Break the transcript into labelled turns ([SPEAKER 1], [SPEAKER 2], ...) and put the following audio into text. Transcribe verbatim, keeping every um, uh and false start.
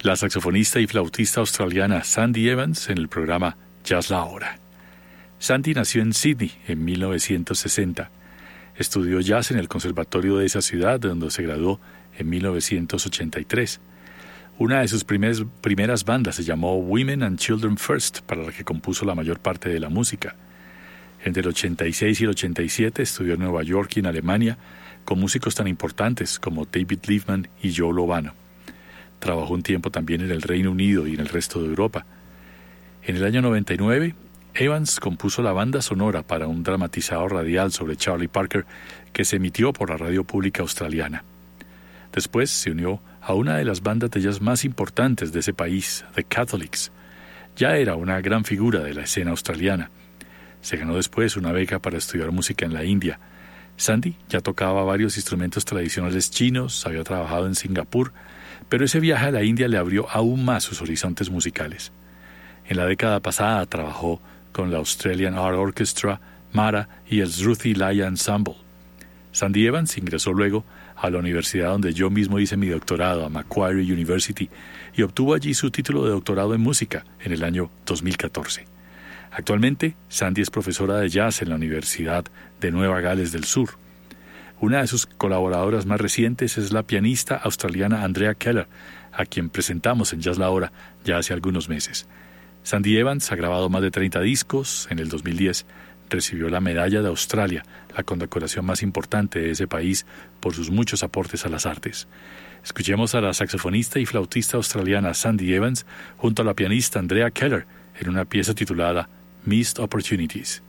[SPEAKER 1] la saxofonista y flautista australiana Sandy Evans en el programa Jazz La Hora. Sandy nació en Sydney en mil novecientos sesenta. Estudió jazz en el conservatorio de esa ciudad, donde se graduó en mil novecientos ochenta y tres. Una de sus primeras, primeras bandas se llamó Women and Children First, para la que compuso la mayor parte de la música. Entre el ochenta y seis y el ochenta y siete estudió en Nueva York y en Alemania con músicos tan importantes como David Liebman y Joe Lovano. Trabajó un tiempo también en el Reino Unido y en el resto de Europa. En el año noventa y nueve, Evans compuso la banda sonora para un dramatizado radial sobre Charlie Parker que se emitió por la radio pública australiana. Después se unió a una de las bandas de jazz más importantes de ese país, The Catholics. Ya era una gran figura de la escena australiana. Se ganó después una beca para estudiar música en la India. Sandy ya tocaba varios instrumentos tradicionales chinos, había trabajado en Singapur, pero ese viaje a la India le abrió aún más sus horizontes musicales. En la década pasada trabajó con la Australian Art Orchestra, Mara y el Shruti Laya Ensemble. Sandy Evans ingresó luego a la universidad donde yo mismo hice mi doctorado, a Macquarie University, y obtuvo allí su título de doctorado en música en el año dos mil catorce. Actualmente, Sandy es profesora de jazz en la Universidad de Nueva Gales del Sur. Una de sus colaboradoras más recientes es la pianista australiana Andrea Keller, a quien presentamos en Jazz La Hora ya hace algunos meses. Sandy Evans ha grabado más de treinta discos. En el dos mil diez recibió la Medalla de Australia, la condecoración más importante de ese país por sus muchos aportes a las artes. Escuchemos a la saxofonista y flautista australiana Sandy Evans junto a la pianista Andrea Keller en una pieza titulada Missed Opportunities.